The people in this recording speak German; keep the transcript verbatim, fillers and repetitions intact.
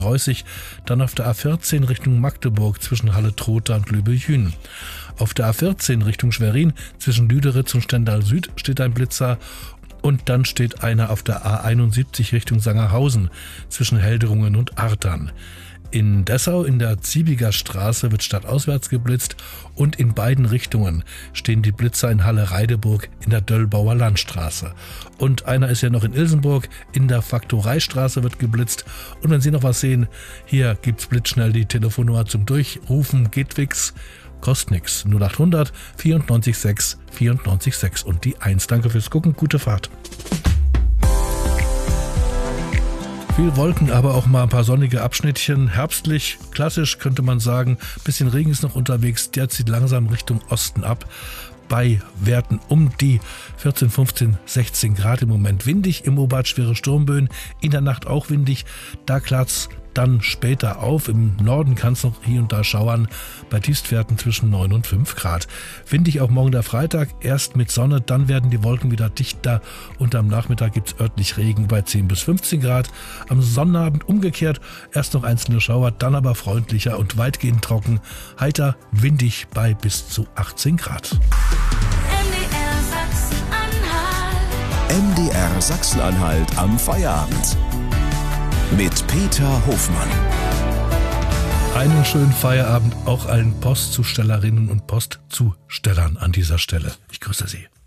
Reußig, dann auf der A vierzehn Richtung Magdeburg zwischen Halle-Trotha und Lübbe-Jün. Auf der A vierzehn Richtung Schwerin zwischen Lüderitz und Stendal Süd steht ein Blitzer. Und dann steht einer auf der A einundsiebzig Richtung Sangerhausen zwischen Helderungen und Artern. In Dessau in der Ziebiger Straße wird stadtauswärts geblitzt und in beiden Richtungen stehen die Blitzer in Halle-Reideburg in der Döllbauer Landstraße. Und einer ist ja noch in Ilsenburg, in der Faktoreistraße wird geblitzt. Und wenn Sie noch was sehen, hier gibt's blitzschnell die Telefonnummer zum Durchrufen, geht fix, kostet nix. null achthundert vierundneunzig sechs vierundneunzig sechs und die eins. Danke fürs Gucken, gute Fahrt. Viel Wolken, aber auch mal ein paar sonnige Abschnittchen. Herbstlich, klassisch könnte man sagen. Bisschen Regen ist noch unterwegs. Der zieht langsam Richtung Osten ab. Bei Werten um die vierzehn, fünfzehn, sechzehn Grad im Moment. Windig im Oberrad, schwere Sturmböen. In der Nacht auch windig. Da klart's dann später auf. Im Norden kann es noch hier und da schauern. Bei Tiefstwerten zwischen neun und fünf Grad. Windig auch morgen der Freitag. Erst mit Sonne, dann werden die Wolken wieder dichter. Und am Nachmittag gibt es örtlich Regen bei zehn bis fünfzehn Grad. Am Sonnabend umgekehrt. Erst noch einzelne Schauer, dann aber freundlicher und weitgehend trocken. Heiter, windig bei bis zu achtzehn Grad. M D R Sachsen-Anhalt am Feierabend. Mit Peter Hofmann. Einen schönen Feierabend auch allen Postzustellerinnen und Postzustellern an dieser Stelle. Ich grüße Sie.